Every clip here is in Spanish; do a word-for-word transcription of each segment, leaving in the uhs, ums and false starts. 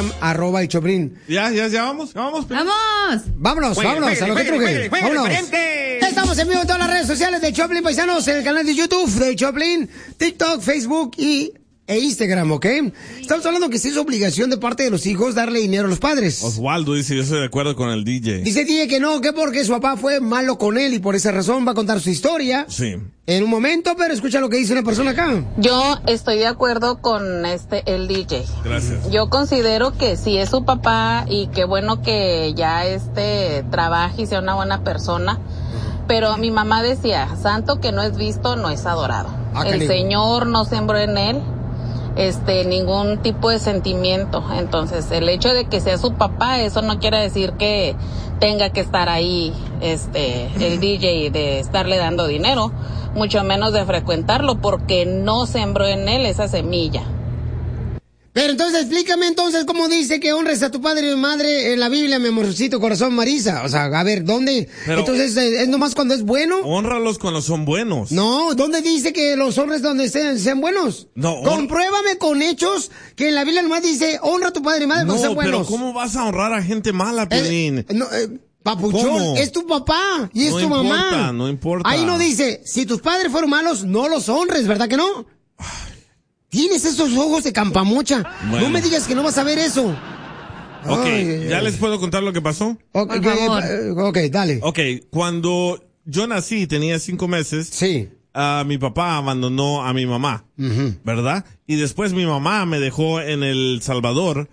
Instagram, arroba el Choplin. Ya, ya, ya vamos, ya vamos. ¡Vamos! Vámonos, Juegue, vámonos, juegue, a lo que juegue, truje. juegue, juegue, Vámonos. diferente. Estamos en vivo en todas las redes sociales de Choplin, paisanos, en el canal de YouTube de Choplin, TikTok, Facebook y e Instagram, ¿ok? Estamos hablando que sí es obligación de parte de los hijos darle dinero a los padres. Osvaldo dice, yo estoy de acuerdo con el D J. Dice D J que no, que porque su papá fue malo con él y por esa razón va a contar su historia. Sí. En un momento, pero escucha lo que dice una persona acá. Yo estoy de acuerdo con este el D J. Gracias. Yo considero que sí es su papá y qué bueno que ya este trabaje y sea una buena persona. Pero mi mamá decía, santo que no es visto, no es adorado. Ah, el canijo. Señor no sembró en él este ningún tipo de sentimiento. Entonces, el hecho de que sea su papá, eso no quiere decir que tenga que estar ahí este el D J de estarle dando dinero, mucho menos de frecuentarlo, porque no sembró en él esa semilla. Pero entonces explícame entonces cómo dice que honres a tu padre y madre en la Biblia, mi amorcito corazón, Marisa. O sea, a ver, ¿dónde? Pero- entonces, ¿es nomás cuando es bueno? Honralos cuando son buenos. No, ¿dónde dice que los honres donde sean, sean buenos? No, hon- Compruébame con hechos que en la Biblia nomás dice honra a tu padre y madre No, cuando sean pero buenos. ¿cómo vas a honrar a gente mala, Eh, Piolín? no, eh, papuchón, ¿Cómo? es tu papá y es No tu mamá. importa, no importa. Ahí no dice, si tus padres fueron malos, no los honres, ¿verdad que no? Tienes esos ojos de campamocha. Bueno. No me digas que no vas a ver eso. Ok, Ay, ¿ya ay. les puedo contar lo que pasó? Ok, Por favor. eh, ok, dale. Ok, cuando yo nací, tenía cinco meses, Sí. ah, mi papá abandonó a mi mamá, Ujú. ¿verdad? Y después mi mamá me dejó en El Salvador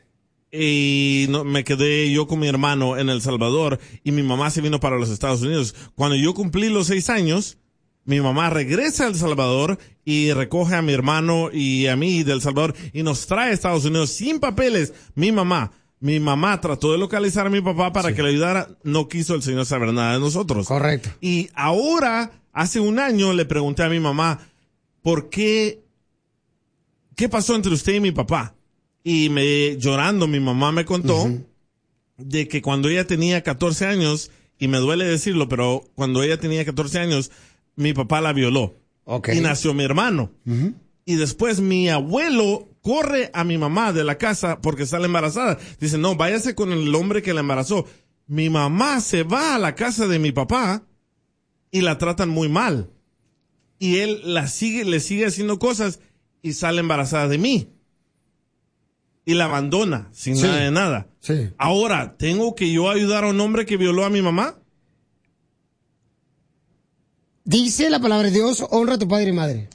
y no, me quedé yo con mi hermano en El Salvador y mi mamá se vino para los Estados Unidos. Cuando yo cumplí los seis años, mi mamá regresa a El Salvador y recoge a mi hermano y a mí de El Salvador y nos trae a Estados Unidos sin papeles. Mi mamá, mi mamá trató de localizar a mi papá para que le ayudara. No quiso el señor saber nada de nosotros. Correcto. Y ahora, hace un año, le pregunté a mi mamá, ¿por qué? ¿Qué pasó entre usted y mi papá? Y me, llorando, mi mamá me contó Ujú. de que cuando ella tenía catorce años, y me duele decirlo, pero cuando ella tenía catorce años, mi papá la violó. Ok. Y nació mi hermano. Ujú. Y después mi abuelo corre a mi mamá de la casa porque está embarazada. Dice, no, váyase con el hombre que la embarazó. Mi mamá se va a la casa de mi papá y la tratan muy mal. Y él la sigue, le sigue haciendo cosas y sale embarazada de mí. Y la abandona sin Sí. nada de nada. Sí. Ahora, ¿tengo que yo ayudar a un hombre que violó a mi mamá? Dice la palabra de Dios, honra a tu padre y madre.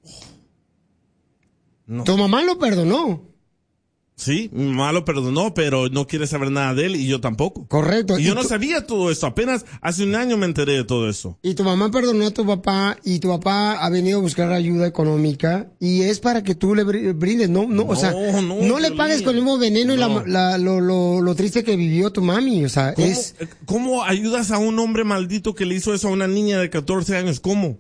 No. Tu mamá lo perdonó. Sí, mi mamá lo perdonó, pero no quiere saber nada de él y yo tampoco. Correcto. Y yo Y no tu- sabía todo esto, apenas hace un año me enteré de todo eso. Y tu mamá perdonó a tu papá y tu papá ha venido a buscar ayuda económica y es para que tú le br- brindes, no, no, o sea, No, no, no, le Piolín. pagues con el mismo veneno y la- No. la- lo, lo, lo triste que vivió tu mami, o sea, ¿Cómo, es... eh, ¿Cómo ayudas a un hombre maldito que le hizo eso a una niña de catorce años? ¿Cómo?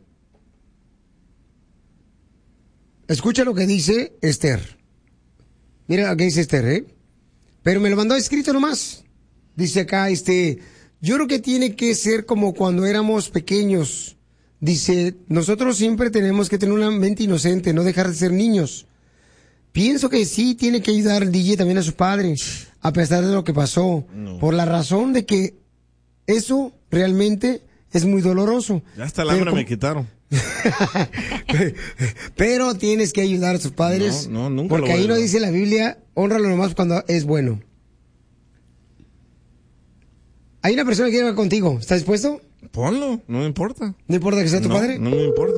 Escucha lo que dice Esther. Mira lo que dice Esther, ¿eh? Pero me lo mandó escrito nomás. Dice acá, este, yo creo que tiene que ser como cuando éramos pequeños. Dice, nosotros siempre tenemos que tener una mente inocente, no dejar de ser niños. Pienso que sí tiene que ayudar el D J también a su padre, a pesar de lo que pasó. No. Por la razón de que eso realmente es muy doloroso. Ya hasta el Pero hambre como- me quitaron. Pero tienes que ayudar a sus padres. No, no, nunca porque lo voy ahí a no ayudar. dice la Biblia, honralo nomás cuando es bueno. Hay una persona que quiere hablar contigo. ¿Estás dispuesto? Ponlo, no me importa. No importa que sea tu no, padre. No me importa.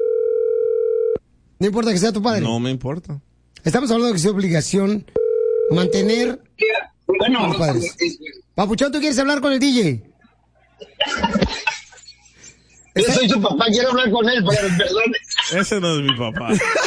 No importa que sea tu padre. No me importa. Estamos hablando de que es obligación mantener a los padres. Papuchón, ¿tú quieres hablar con el D J? Yo soy su papá, quiero hablar con él, pero perdone. Ese no es mi papá.